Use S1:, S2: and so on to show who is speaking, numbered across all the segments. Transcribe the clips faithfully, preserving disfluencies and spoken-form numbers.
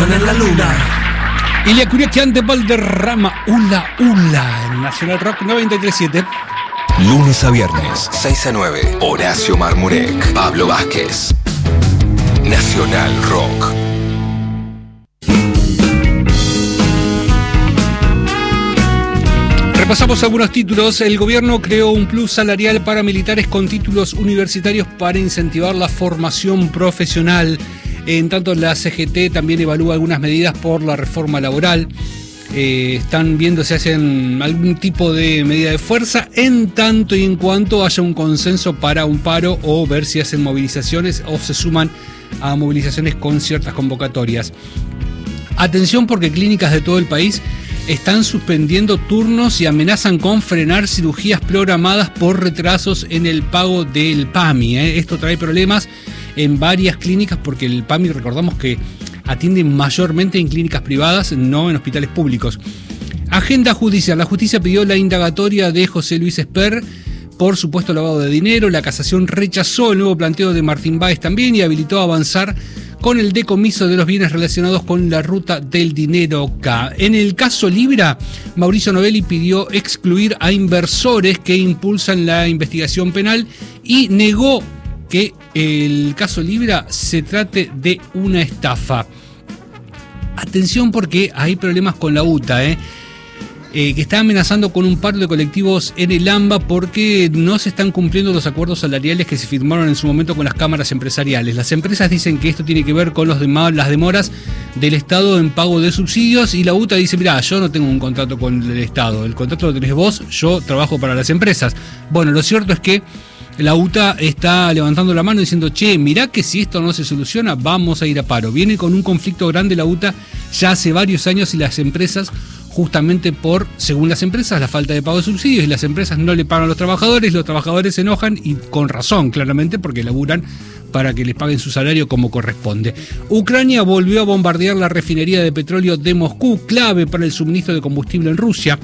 S1: Estación en la luna.
S2: Ilia Curiaquian de Valderrama, Ula Ula, en Nacional Rock noventa y tres punto siete.
S3: Lunes a viernes, seis a nueve, Horacio Marmurek, Pablo Vázquez. Nacional Rock.
S2: Repasamos algunos títulos. El gobierno creó un plus salarial para militares con títulos universitarios para incentivar la formación profesional. En tanto, la C G T también evalúa algunas medidas por la reforma laboral. Eh, están viendo si hacen algún tipo de medida de fuerza en tanto y en cuanto haya un consenso para un paro, o ver si hacen movilizaciones o se suman a movilizaciones con ciertas convocatorias. Atención, porque clínicas de todo el país están suspendiendo turnos y amenazan con frenar cirugías programadas por retrasos en el pago del P A M I. ¿eh? Esto trae problemas en varias clínicas porque el P A M I, recordamos que atiende mayormente en clínicas privadas, no en hospitales públicos. Agenda judicial. La justicia pidió la indagatoria de José Luis Esper por supuesto lavado de dinero. La casación rechazó el nuevo planteo de Martín Báez también y habilitó a avanzar con el decomiso de los bienes relacionados con la ruta del dinero K. En el caso Libra, Mauricio Novelli pidió excluir a inversores que impulsan la investigación penal y negó que el caso Libra se trate de una estafa. Atención, porque hay problemas con la U T A, ¿eh? Eh, que está amenazando con un paro de colectivos en el AMBA porque no se están cumpliendo los acuerdos salariales que se firmaron en su momento con las cámaras empresariales. Las empresas dicen que esto tiene que ver con los dem- las demoras del Estado en pago de subsidios, y la U T A dice, mirá, yo no tengo un contrato con el Estado, el contrato lo tenés vos, yo trabajo para las empresas. Bueno, lo cierto es que la U T A está levantando la mano diciendo, che, mirá que si esto no se soluciona, vamos a ir a paro. Viene con un conflicto grande la U T A ya hace varios años, y las empresas, justamente por, según las empresas, la falta de pago de subsidios, y las empresas no le pagan a los trabajadores, los trabajadores se enojan, y con razón, claramente, porque laburan para que les paguen su salario como corresponde. Ucrania volvió a bombardear la refinería de petróleo de Moscú, clave para el suministro de combustible en Rusia.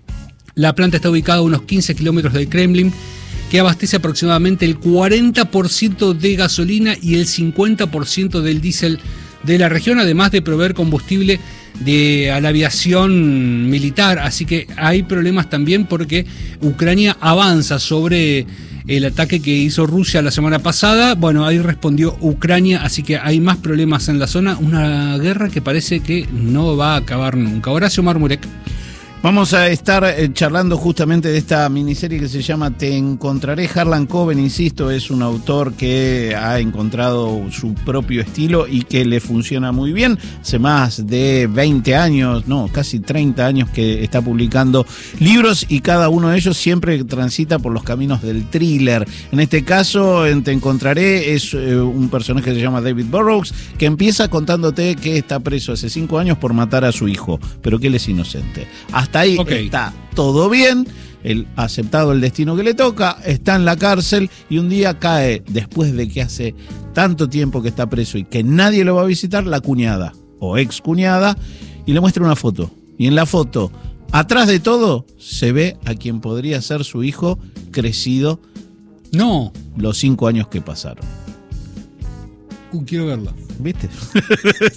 S2: La planta está ubicada a unos quince kilómetros del Kremlin, que abastece aproximadamente el cuarenta por ciento de gasolina y el cincuenta por ciento del diésel de la región, además de proveer combustible de, a la aviación militar. Así que hay problemas también porque Ucrania avanza sobre el ataque que hizo Rusia la semana pasada. Bueno, ahí respondió Ucrania, así que hay más problemas en la zona. Una guerra que parece que no va a acabar nunca. Horacio Marmurek.
S4: Vamos a estar eh, charlando justamente de esta miniserie que se llama Te Encontraré. Harlan Coben, insisto, es un autor que ha encontrado su propio estilo y que le funciona muy bien. Hace más de veinte años, no, casi treinta años que está publicando libros, y cada uno de ellos siempre transita por los caminos del thriller. En este caso, en Te Encontraré, es eh, un personaje que se llama David Burrows, que empieza contándote que está preso hace cinco años por matar a su hijo, pero que él es inocente. Hasta ahí okay. Está todo bien, él ha aceptado el destino que le toca, está en la cárcel, y un día cae, después de que hace tanto tiempo que está preso y que nadie lo va a visitar, la cuñada o ex cuñada, y le muestra una foto. Y en la foto, atrás de todo, se ve a quien podría ser su hijo crecido.
S2: No.
S4: Los cinco años que pasaron.
S2: Uh, quiero verla.
S4: ¿Viste?